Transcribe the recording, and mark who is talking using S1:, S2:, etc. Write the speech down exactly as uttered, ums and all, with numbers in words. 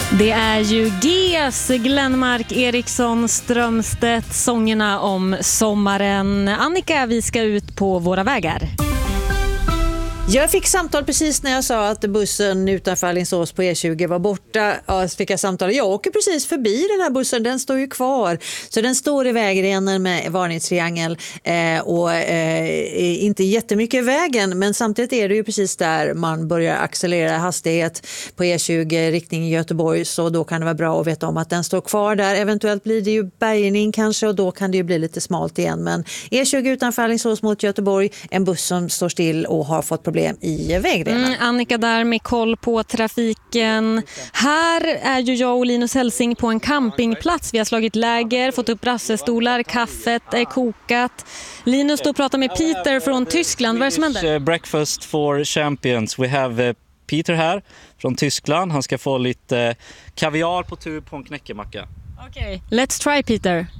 S1: Det är ju G S, Glenmark, Eriksson, Strömstedt, sångerna om sommaren. Annika, vi ska ut på våra vägar.
S2: Jag fick samtal precis när jag sa att bussen utanför Alingsås på E tjugo var borta. Ja, fick jag samtal. Jag åker precis förbi den här bussen, den står ju kvar. Så den står i vägrenen med varningstriangel eh, och eh, inte jättemycket i vägen. Men samtidigt är det ju precis där man börjar accelerera hastighet på E tjugo riktning Göteborg. Så då kan det vara bra att veta om att den står kvar där. Eventuellt blir det ju bärgning kanske och då kan det ju bli lite smalt igen. Men E tjugo utanför Alingsås mot Göteborg, en buss som står still och har fått problem i vägrenen.
S1: Mm, Annika där med koll på trafiken. Här är ju jag och Linus Helsing på en campingplats. Vi har slagit läger, fått upp rassestolar, kaffet är kokat. Linus då pratar med Peter från Tyskland. Vad är det som händer?
S3: Breakfast for champions. We have Peter här från Tyskland. Han ska få lite kaviar på tur på en knäckemacka.
S1: Okej, okay. Let's try Peter.